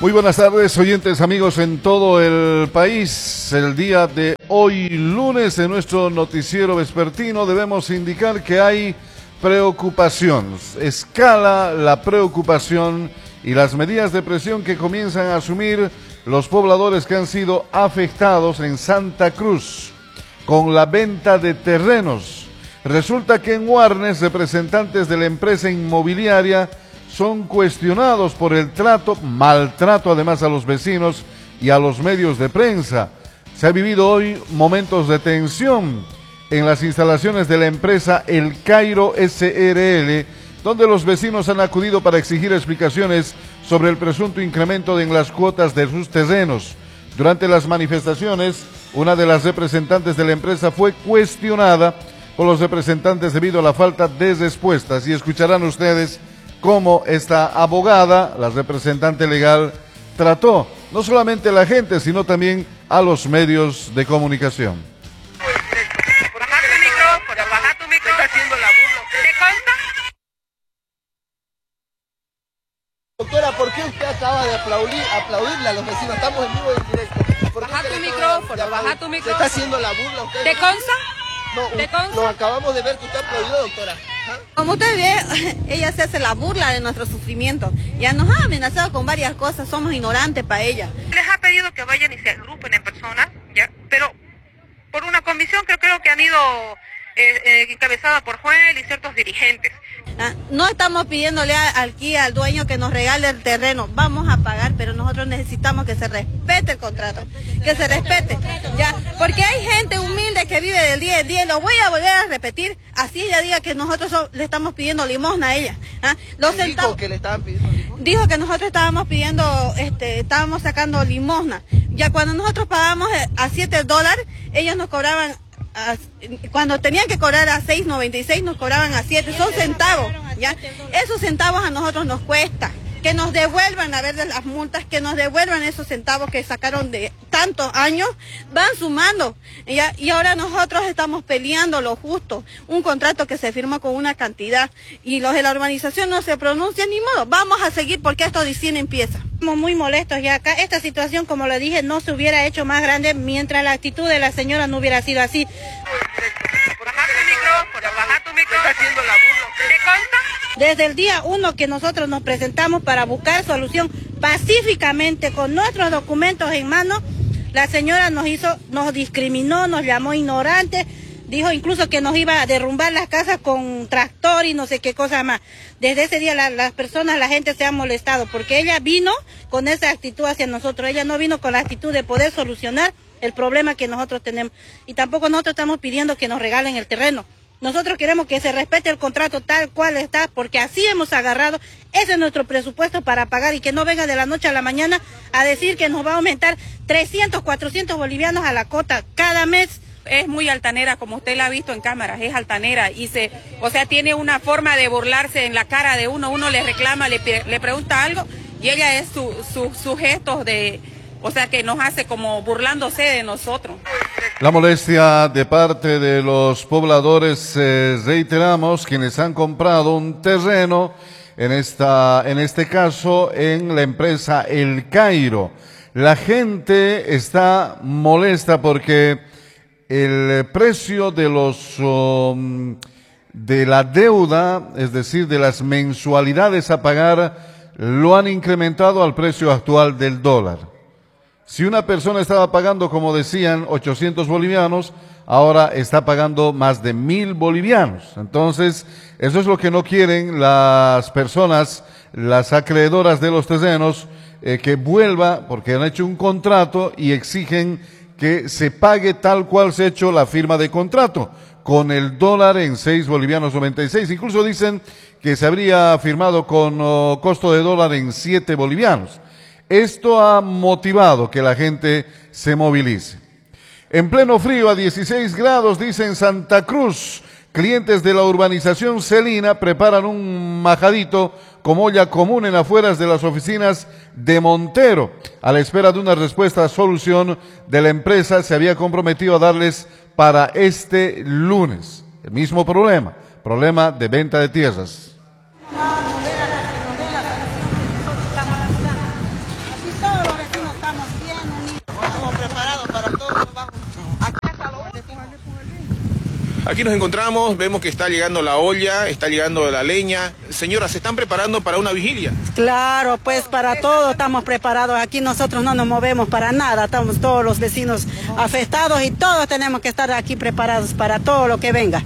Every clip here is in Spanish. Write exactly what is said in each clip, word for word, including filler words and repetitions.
Muy buenas tardes, oyentes, amigos en todo el país. El día de hoy, lunes, en nuestro noticiero vespertino, debemos indicar que hay preocupación. Escala la preocupación y las medidas de presión que comienzan a asumir los pobladores que han sido afectados en Santa Cruz con la venta de terrenos. Resulta que en Guarnes, representantes de la empresa inmobiliaria son cuestionados por el trato, maltrato además a los vecinos y a los medios de prensa. Se ha vivido hoy momentos de tensión en las instalaciones de la empresa El Cairo S R L, donde los vecinos han acudido para exigir explicaciones sobre el presunto incremento en las cuotas de sus terrenos. Durante las manifestaciones, una de las representantes de la empresa fue cuestionada por los representantes debido a la falta de respuestas, y escucharán ustedes cómo esta abogada, la representante legal, trató no solamente a la gente, sino también a los medios de comunicación. Baja tu micrófono, baja tu micrófono. Está haciendo la burla. ¿Te consta? Doctora, ¿por qué usted acaba de aplaudir, aplaudirle a los vecinos? Estamos en vivo y en directo. Baja tu micrófono, baja tu micrófono. ¿Se está haciendo la burla usted? ¿Te consta? No, ¿Te consta? nos acabamos de ver que usted aplaudió, doctora. ¿Ah? Como usted ve, ella se hace la burla de nuestro sufrimiento. Ya nos ha amenazado con varias cosas, somos ignorantes para ella. Les ha pedido que vayan y se agrupen en persona, ¿ya? Pero por una comisión que creo que han ido eh, eh, encabezada por Joel y ciertos dirigentes. Ah, No estamos pidiéndole a- aquí al dueño que nos regale el terreno, vamos a pagar, pero nosotros necesitamos que se respete el contrato, que se respete, ya, porque hay gente humilde que vive del día a día, y lo voy a volver a repetir, así ella diga que nosotros so- le estamos pidiendo limosna a ella. ¿Ah? Los ¿Quién centavos- dijo que le estaban pidiendo limosna? Dijo que nosotros estábamos pidiendo, este, estábamos sacando limosna. Ya cuando nosotros pagamos eh, a siete dólares, ellos nos cobraban, a- cuando tenían que cobrar a seis noventa y seis, nos cobraban a siete, son centavos, ¿ya? Esos centavos a nosotros nos cuesta. Que nos devuelvan a ver de las multas, que nos devuelvan esos centavos que sacaron de tantos años, van sumando, ¿ya? Y ahora nosotros estamos peleando lo justo, un contrato que se firma con una cantidad, y los de la urbanización no se pronuncian, ni modo, vamos a seguir porque esto recién empieza. Estamos muy molestos ya acá. Esta situación, como le dije, no se hubiera hecho más grande mientras la actitud de la señora no hubiera sido así. Baja tu micrófono, baja tu micrófono. Está haciendo la burla. ¿Te consta? Desde el día uno que nosotros nos presentamos para buscar solución pacíficamente con nuestros documentos en mano, la señora nos hizo, nos discriminó, nos llamó ignorantes, dijo incluso que nos iba a derrumbar las casas con tractor y no sé qué cosa más. Desde ese día la- las personas, la gente se ha molestado porque ella vino con esa actitud hacia nosotros, ella no vino con la actitud de poder solucionar el problema que nosotros tenemos, y tampoco nosotros estamos pidiendo que nos regalen el terreno. Nosotros queremos que se respete el contrato tal cual está, porque así hemos agarrado, ese es nuestro presupuesto para pagar, y que no venga de la noche a la mañana a decir que nos va a aumentar trescientos, cuatrocientos bolivianos a la cota cada mes. Es muy altanera, como usted la ha visto en cámaras, es altanera y se, o sea, tiene una forma de burlarse en la cara de uno, uno le reclama, le, pe- le pregunta algo y ella es su, su, su gesto de, o sea, que nos hace como burlándose de nosotros. La molestia de parte de los pobladores, eh, reiteramos, quienes han comprado un terreno, en, esta, en este caso en la empresa El Cairo. La gente está molesta porque el precio de los um, de la deuda, es decir, de las mensualidades a pagar, lo han incrementado al precio actual del dólar. Si una persona estaba pagando, como decían, ochocientos bolivianos, ahora está pagando más de mil bolivianos. Entonces, eso es lo que no quieren las personas, las acreedoras de los terrenos, eh, que vuelva, porque han hecho un contrato y exigen que se pague tal cual se ha hecho la firma de contrato, con el dólar en seis bolivianos noventa y seis. Incluso dicen que se habría firmado con oh, costo de dólar en siete bolivianos. Esto ha motivado que la gente se movilice. En pleno frío, a dieciséis grados, dice en Santa Cruz, clientes de la urbanización Celina preparan un majadito como olla común en afueras de las oficinas de Montero. A la espera de una respuesta, solución de la empresa, se había comprometido a darles para este lunes. El mismo problema, problema de venta de tierras. Aquí nos encontramos, vemos que está llegando la olla, está llegando la leña. Señora, ¿se están preparando para una vigilia? Claro, pues para todo estamos preparados. Aquí nosotros no nos movemos para nada. Estamos todos los vecinos afectados y todos tenemos que estar aquí preparados para todo lo que venga.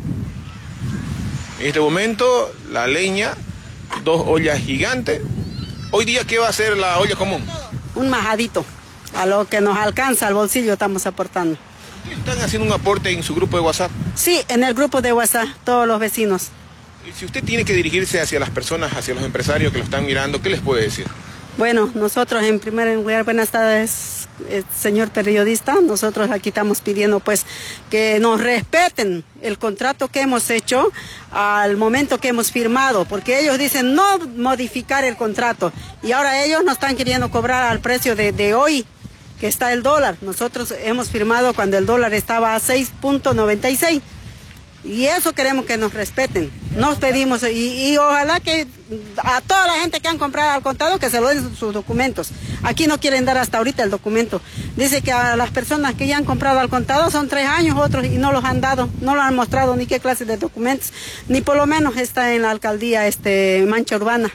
En este momento, la leña, dos ollas gigantes. Hoy día, ¿qué va a ser la olla común? Un majadito. A lo que nos alcanza al bolsillo estamos aportando. ¿Están haciendo un aporte en su grupo de WhatsApp? Sí, en el grupo de WhatsApp, todos los vecinos. Y si usted tiene que dirigirse hacia las personas, hacia los empresarios que lo están mirando, ¿qué les puede decir? Bueno, nosotros en primer lugar, buenas tardes, eh, señor periodista. Nosotros aquí estamos pidiendo pues que nos respeten el contrato que hemos hecho al momento que hemos firmado, porque ellos dicen no modificar el contrato y ahora ellos nos están queriendo cobrar al precio de, de hoy, que está el dólar. Nosotros hemos firmado cuando el dólar estaba a seis punto noventa y seis y eso queremos que nos respeten. Nos pedimos y, y ojalá que a toda la gente que han comprado al contado que se lo den sus documentos. Aquí no quieren dar hasta ahorita el documento. Dice que a las personas que ya han comprado al contado son tres años otros y no los han dado, no lo han mostrado ni qué clase de documentos, ni por lo menos está en la alcaldía este Mancha Urbana.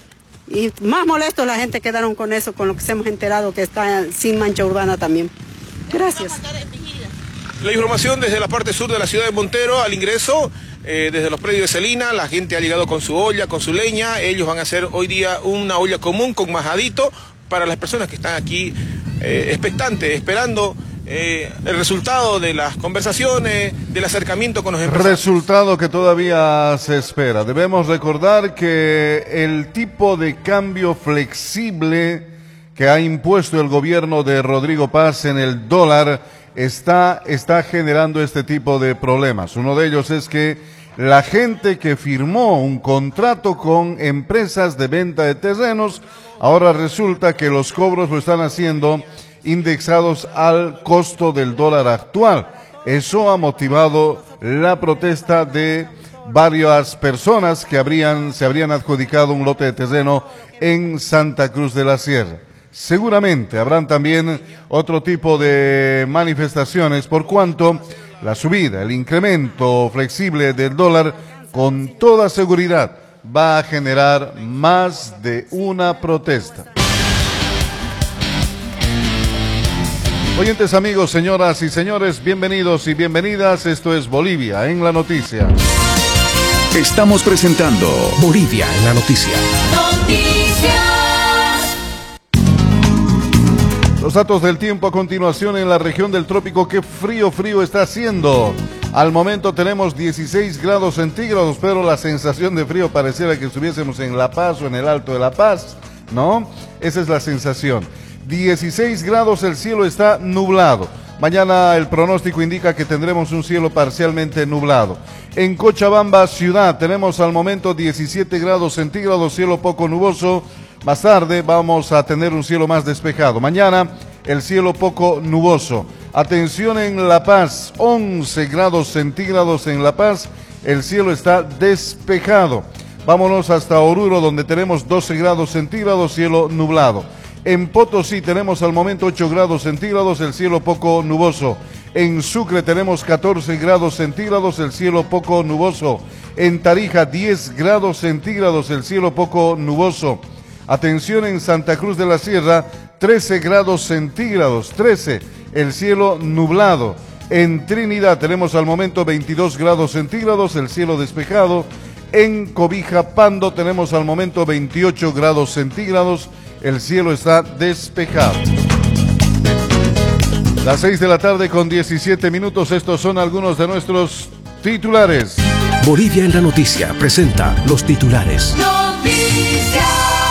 Y más molesto la gente quedaron con eso, con lo que se hemos enterado que está sin mancha urbana también. Gracias. La información desde la parte sur de la ciudad de Montero, al ingreso, eh, desde los predios de Celina, la gente ha llegado con su olla, con su leña. Ellos van a hacer hoy día una olla común con majadito para las personas que están aquí eh, expectantes, esperando Eh, el resultado de las conversaciones, del acercamiento con los empresarios. Resultado que todavía se espera. Debemos recordar que el tipo de cambio flexible que ha impuesto el gobierno de Rodrigo Paz en el dólar está, está generando este tipo de problemas. Uno de ellos es que la gente que firmó un contrato con empresas de venta de terrenos, ahora resulta que los cobros lo están haciendo indexados al costo del dólar actual. Eso ha motivado la protesta de varias personas que habrían, se habrían adjudicado un lote de terreno en Santa Cruz de la Sierra. Seguramente habrán también otro tipo de manifestaciones por cuanto la subida, el incremento flexible del dólar con toda seguridad va a generar más de una protesta. Oyentes, amigos, señoras y señores, bienvenidos y bienvenidas. Esto es Bolivia en la Noticia. Estamos presentando Bolivia en la Noticia. Noticias. Los datos del tiempo a continuación en la región del trópico. Qué frío, frío está haciendo. Al momento tenemos dieciséis grados centígrados, pero la sensación de frío pareciera que estuviésemos en La Paz o en el Alto de La Paz, ¿no? Esa es la sensación. dieciséis grados, el cielo está nublado. Mañana el pronóstico indica que tendremos un cielo parcialmente nublado. En Cochabamba, ciudad, tenemos al momento diecisiete grados centígrados, cielo poco nuboso. Más tarde vamos a tener un cielo más despejado. Mañana el cielo poco nuboso. Atención en La Paz, once grados centígrados en La Paz, el cielo está despejado. Vámonos hasta Oruro, donde tenemos doce grados centígrados, cielo nublado. En Potosí tenemos al momento ocho grados centígrados, el cielo poco nuboso. En Sucre tenemos catorce grados centígrados, el cielo poco nuboso. En Tarija diez grados centígrados, el cielo poco nuboso. Atención en Santa Cruz de la Sierra, trece grados centígrados, trece, el cielo nublado. En Trinidad tenemos al momento veintidós grados centígrados, el cielo despejado. En Cobija Pando tenemos al momento veintiocho grados centígrados, el cielo está despejado. Las seis de la tarde con diecisiete minutos, estos son algunos de nuestros titulares. Bolivia en la Noticia presenta los titulares. Noticias.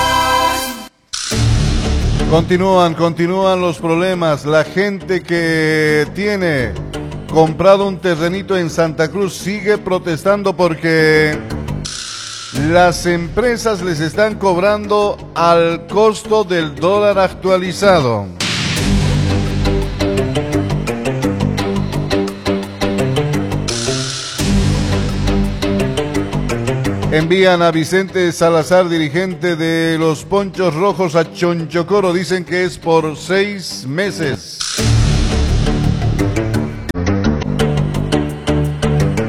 Continúan, continúan los problemas. La gente que tiene comprado un terrenito en Santa Cruz sigue protestando porque las empresas les están cobrando al costo del dólar actualizado. Envían a Vicente Salazar, dirigente de los Ponchos Rojos, a Chonchocoro. Dicen que es por seis meses.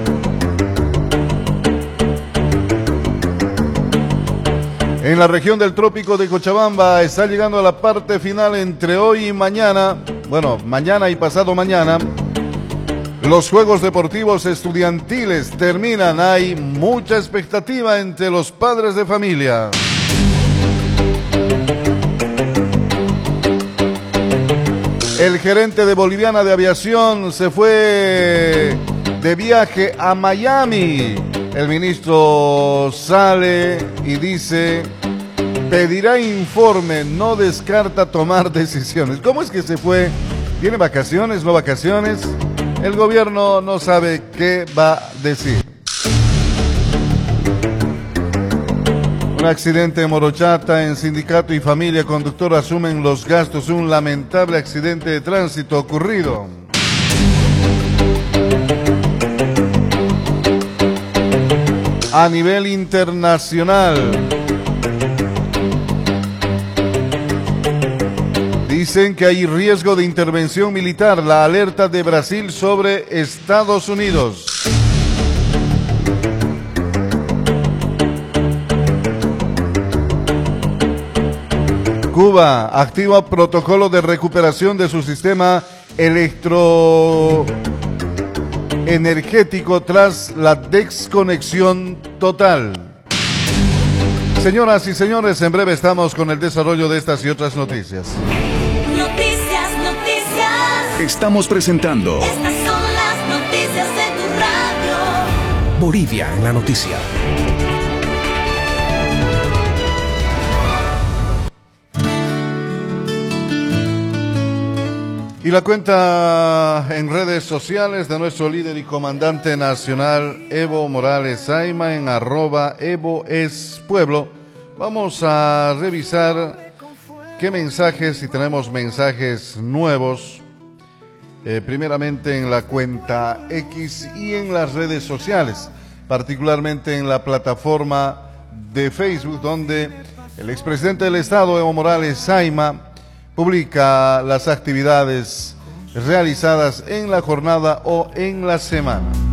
la región del trópico de Cochabamba está llegando a la parte final entre hoy y mañana. Bueno, mañana y pasado mañana. Los Juegos Deportivos Estudiantiles terminan. Hay mucha expectativa entre los padres de familia. El gerente de Boliviana de Aviación se fue de viaje a Miami. El ministro sale y dice, pedirá informe, no descarta tomar decisiones. ¿Cómo es que se fue? ¿Tiene vacaciones, no vacaciones? El gobierno no sabe qué va a decir. Un accidente en Morochata, en Sindicato y Familia, conductor asumen los gastos. Un lamentable accidente de tránsito ocurrido. A nivel internacional, dicen que hay riesgo de intervención militar. La alerta de Brasil sobre Estados Unidos. Cuba activa protocolo de recuperación de su sistema electroenergético tras la desconexión total. Señoras y señores, en breve estamos con el desarrollo de estas y otras noticias. Noticias, noticias. Estamos presentando Estas son las noticias de tu radio. Bolivia en la noticia. Y la cuenta en redes sociales de nuestro líder y comandante nacional, Evo Morales Saima, en arroba Evo es Pueblo. Vamos a revisar qué mensajes, si tenemos mensajes nuevos, eh, primeramente en la cuenta X y en las redes sociales, particularmente en la plataforma de Facebook, donde el expresidente del Estado, Evo Morales Saima, publica las actividades realizadas en la jornada o en la semana.